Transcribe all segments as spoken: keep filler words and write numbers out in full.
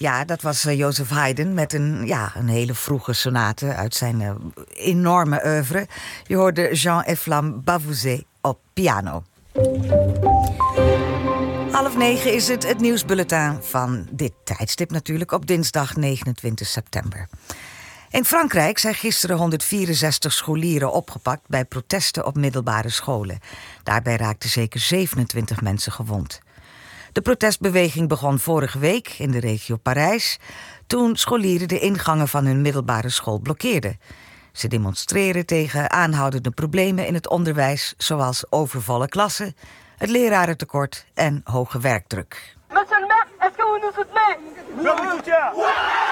Ja, dat was uh, Joseph Haydn met een, ja, een hele vroege sonate uit zijn uh, enorme oeuvre. Je hoorde Jean-Efflam Bavouzet op piano. Half negen is het, het nieuwsbulletin van dit tijdstip natuurlijk, op dinsdag negenentwintig september. In Frankrijk zijn gisteren honderdvierenzestig scholieren opgepakt bij protesten op middelbare scholen. Daarbij raakten zeker zevenentwintig mensen gewond. De protestbeweging begon vorige week in de regio Parijs, toen scholieren de ingangen van hun middelbare school blokkeerden. Ze demonstreren tegen aanhoudende problemen in het onderwijs, zoals overvolle klassen, het lerarentekort en hoge werkdruk. Monsieur le maire, est-ce que vous nous soutenez? Je vous soutiens.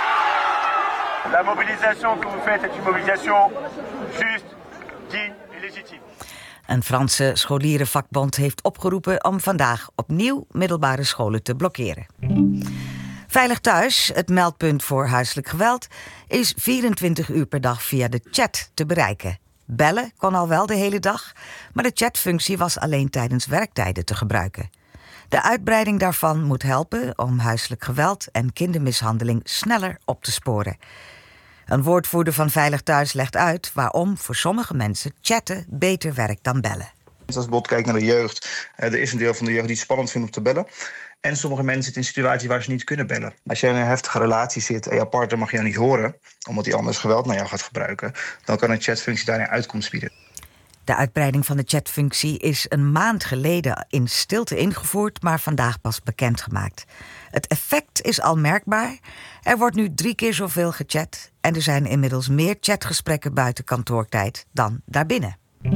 La mobilisation que vous faites est une mobilisation juste, digne et légitime. Een Franse scholierenvakbond heeft opgeroepen om vandaag opnieuw middelbare scholen te blokkeren. Veilig Thuis, het meldpunt voor huiselijk geweld, is vierentwintig uur per dag via de chat te bereiken. Bellen kon al wel de hele dag, maar de chatfunctie was alleen tijdens werktijden te gebruiken. De uitbreiding daarvan moet helpen om huiselijk geweld en kindermishandeling sneller op te sporen. Een woordvoerder van Veilig Thuis legt uit waarom voor sommige mensen chatten beter werkt dan bellen. Als je bijvoorbeeld kijkt naar de jeugd, er is een deel van de jeugd die het spannend vindt om te bellen. En sommige mensen zitten in een situatie waar ze niet kunnen bellen. Als je in een heftige relatie zit en jouw partner mag jou niet horen, omdat hij anders geweld naar jou gaat gebruiken, dan kan een chatfunctie daar een uitkomst bieden. De uitbreiding van de chatfunctie is een maand geleden in stilte ingevoerd, maar vandaag pas bekendgemaakt. Het effect is al merkbaar. Er wordt nu drie keer zoveel gechat en er zijn inmiddels meer chatgesprekken buiten kantoortijd dan daarbinnen.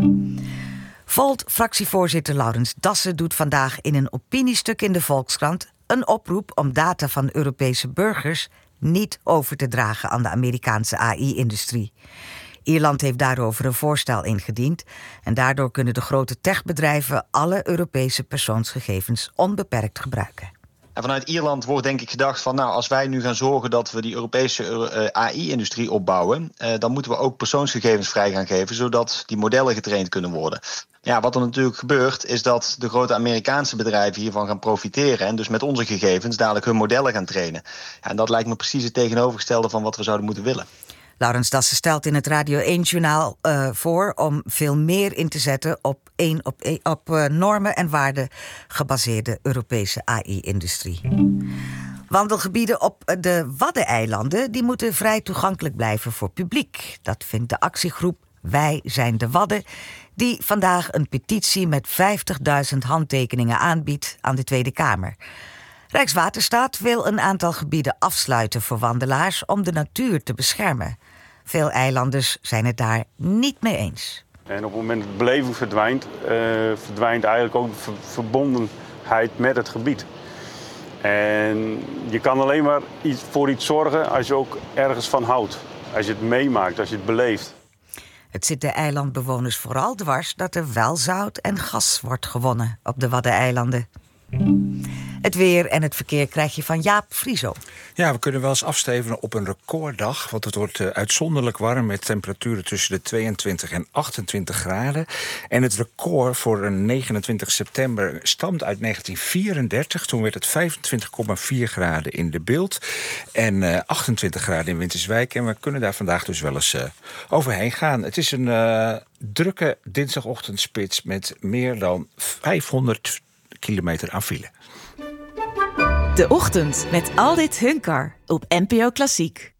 Volt-fractievoorzitter Laurens Dassen doet vandaag in een opiniestuk in de Volkskrant een oproep om data van Europese burgers niet over te dragen aan de Amerikaanse A I-industrie. Ierland heeft daarover een voorstel ingediend en daardoor kunnen de grote techbedrijven alle Europese persoonsgegevens onbeperkt gebruiken. En vanuit Ierland wordt denk ik gedacht van, nou, als wij nu gaan zorgen dat we die Europese uh, A I-industrie opbouwen, uh, dan moeten we ook persoonsgegevens vrij gaan geven, zodat die modellen getraind kunnen worden. Ja, wat er natuurlijk gebeurt, is dat de grote Amerikaanse bedrijven hiervan gaan profiteren en dus met onze gegevens dadelijk hun modellen gaan trainen. Ja, en dat lijkt me precies het tegenovergestelde van wat we zouden moeten willen. Laurens Dassen stelt in het Radio één-journaal uh, voor om veel meer in te zetten op, een, op, een, op uh, normen en waarden gebaseerde Europese A I-industrie. Wandelgebieden op de Waddeneilanden die moeten vrij toegankelijk blijven voor publiek. Dat vindt de actiegroep Wij zijn de Wadden, die vandaag een petitie met vijftigduizend handtekeningen aanbiedt aan de Tweede Kamer. Rijkswaterstaat wil een aantal gebieden afsluiten voor wandelaars om de natuur te beschermen. Veel eilanders zijn het daar niet mee eens. En op het moment dat beleving verdwijnt, uh, verdwijnt eigenlijk ook de ver- verbondenheid met het gebied. En je kan alleen maar iets, voor iets zorgen als je ook ergens van houdt. Als je het meemaakt, als je het beleeft. Het zit de eilandbewoners vooral dwars dat er wel zout en gas wordt gewonnen op de Waddeneilanden. Het weer en het verkeer krijg je van Jaap Frieso. Ja, we kunnen wel eens afstevenen op een recorddag. Want het wordt uh, uitzonderlijk warm met temperaturen tussen de tweeëntwintig en achtentwintig graden. En het record voor een negenentwintig september stamt uit negentien vierendertig. Toen werd het vijfentwintig komma vier graden in de Bilt. En uh, achtentwintig graden in Winterswijk. En we kunnen daar vandaag dus wel eens uh, overheen gaan. Het is een uh, drukke dinsdagochtendspits met meer dan vijfhonderd kilometer aan file. De Ochtend met Aldit Hunkar op N P O Klassiek.